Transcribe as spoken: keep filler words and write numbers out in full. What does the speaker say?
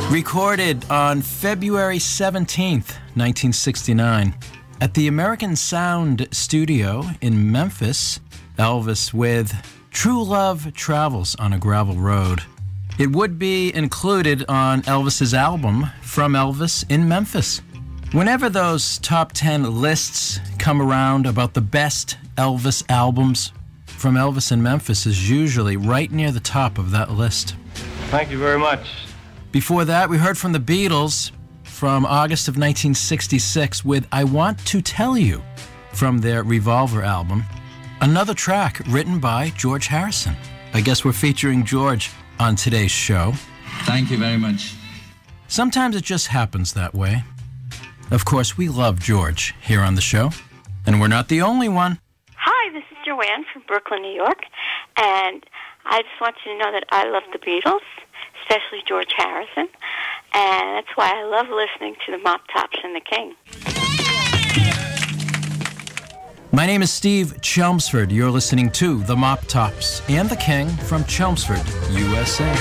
Recorded on February seventeenth, nineteen sixty-nine, at the American Sound Studio in Memphis, Elvis with True Love Travels on a Gravel Road. It would be included on Elvis's album, From Elvis in Memphis. Whenever those top ten lists come around about the best Elvis albums, From Elvis in Memphis is usually right near the top of that list. Thank you very much. Before that, we heard from the Beatles from August of nineteen sixty-six with I Want to Tell You from their Revolver album. Another track written by George Harrison. I guess we're featuring George on today's show. Thank you very much. Sometimes it just happens that way. Of course, we love George here on the show, and we're not the only one. Hi, this is Joanne from Brooklyn, New York, and I just want you to know that I love the Beatles, especially George Harrison, and that's why I love listening to the Mop Tops and the King. My name is Steve Chelmsford. You're listening to the Mop Tops and the King from Chelmsford, U S A.